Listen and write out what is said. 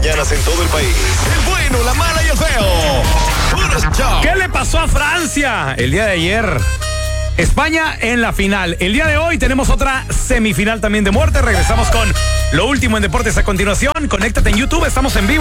mañanas en todo el país. El bueno, la mala y el feo. Puro show. ¿Qué le pasó a Francia el día de ayer? España en la final. El día de hoy tenemos otra semifinal también de muerte. Regresamos con lo último en deportes a continuación. Conéctate en YouTube, estamos en vivo.